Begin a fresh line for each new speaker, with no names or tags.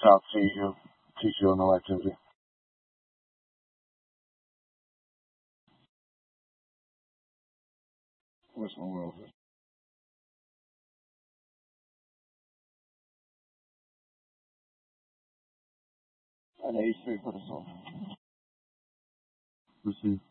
South teach you no activity. What's my world? An H3 for the soul. Let's see.